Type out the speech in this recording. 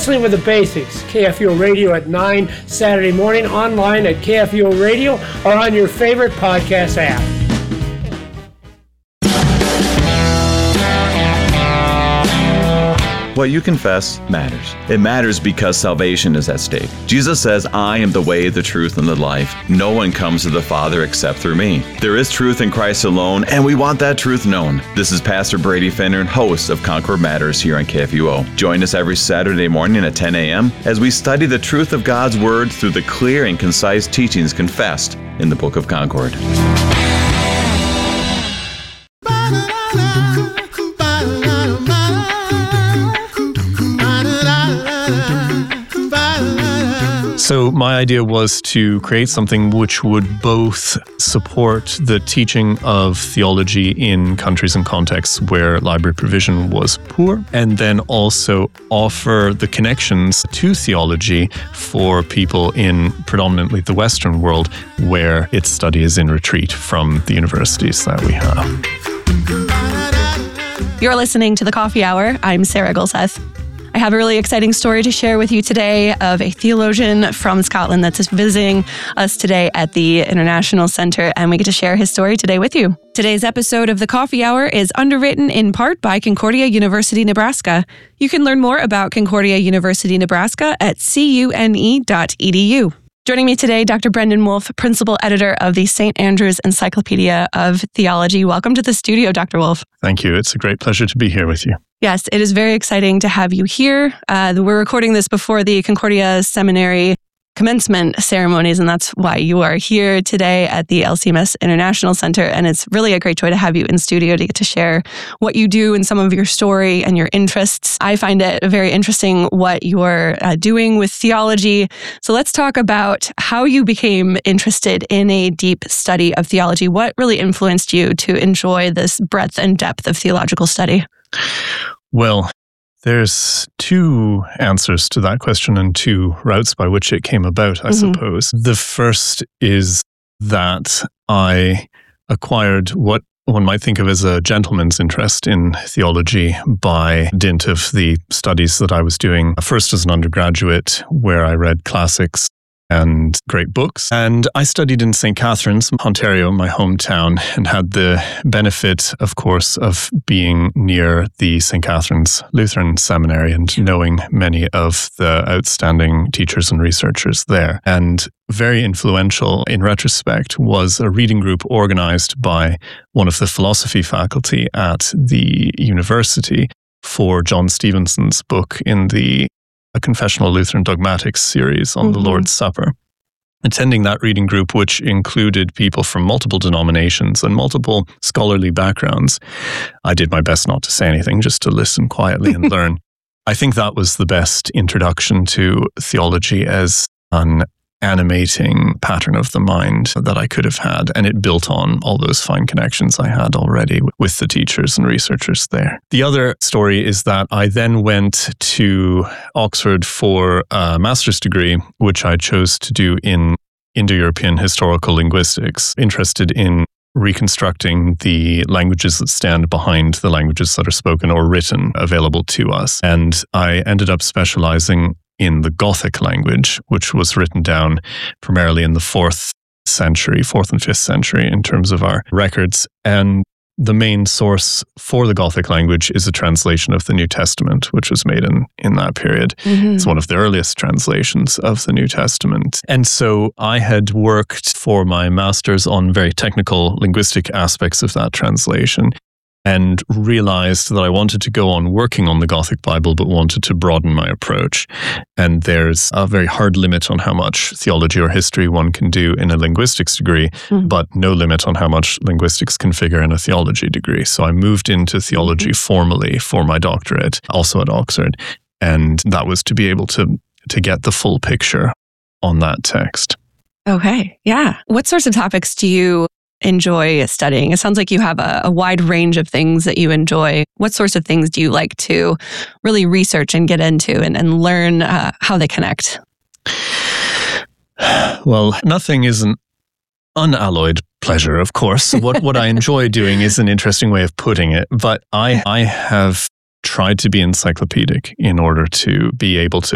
Wrestling with the Basics, KFUO Radio at 9 Saturday morning, online at KFUO Radio or on your favorite podcast app. What you confess matters. It matters because salvation is at stake. Jesus says, I am the way, the truth, and the life. No one comes to the Father except through me. There is truth in Christ alone, and we want that truth known. This is Pastor Brady Finner, host of Concord Matters here on KFUO. Join us every Saturday morning at 10 a.m. as we study the truth of God's Word through the clear and concise teachings confessed in the Book of Concord. So my idea was to create something which would both support the teaching of theology in countries and contexts where library provision was poor, and then also offer the connections to theology for people in predominantly the Western world where its study is in retreat from the universities that we have. You're listening to The Coffee Hour. I'm Sarah Gulseth. I have a really exciting story to share with you today of a theologian from Scotland that's visiting us today at the International Centre, and we get to share his story today with you. Today's episode of The Coffee Hour is underwritten in part by Concordia University, Nebraska. You can learn more about Concordia University, Nebraska at cune.edu. Joining me today, Dr. Brendan Wolfe, Principal Editor of the St. Andrew's Encyclopedia of Theology. Welcome to the studio, Dr. Wolfe. Thank you. It's a great pleasure to be here with you. Yes, it is very exciting to have you here. We're recording this before the Concordia Seminary commencement ceremonies, and that's why you are here today at the LCMS International Center. And it's really a great joy to have you in studio to get to share what you do and some of your story and your interests. I find it very interesting what you're doing with theology. So let's talk about how you became interested in a deep study of theology. What really influenced you to enjoy this breadth and depth of theological study? Well, there's two answers to that question and two routes by which it came about, I suppose. The first is that I acquired what one might think of as a gentleman's interest in theology by dint of the studies that I was doing, first as an undergraduate, where I read classics and great books. And I studied in St. Catharines, Ontario, my hometown, and had the benefit, of course, of being near the St. Catharines Lutheran Seminary and knowing many of the outstanding teachers and researchers there. And very influential in retrospect was a reading group organized by one of the philosophy faculty at the university for John Stevenson's book in the A Confessional Lutheran Dogmatics series on the Lord's Supper. Attending that reading group, which included people from multiple denominations and multiple scholarly backgrounds, I did my best not to say anything, just to listen quietly and learn. I think that was the best introduction to theology as an animating pattern of the mind that I could have had, and it built on all those fine connections I had already with the teachers and researchers there. The other story is that I then went to Oxford for a master's degree, which I chose to do in Indo-European historical linguistics, interested in reconstructing the languages that stand behind the languages that are spoken or written available to us. And I ended up specializing in the Gothic language, which was written down primarily in the 4th and 5th century in terms of our records. And the main source for the Gothic language is a translation of the New Testament, which was made in that period. It's one of the earliest translations of the New Testament. And so I had worked for my master's on very technical linguistic aspects of that translation, and realized that I wanted to go on working on the Gothic Bible, but wanted to broaden my approach. And there's a very hard limit on how much theology or history one can do in a linguistics degree, but no limit on how much linguistics can figure in a theology degree. So I moved into theology formally for my doctorate, also at Oxford. And that was to be able to get the full picture on that text. Okay, yeah. What sorts of topics do you enjoy studying? It sounds like you have a wide range of things that you enjoy. What sorts of things do you like to really research and get into and learn how they connect? Well, nothing is an unalloyed pleasure, of course. What I enjoy doing is an interesting way of putting it, but I have tried to be encyclopedic in order to be able to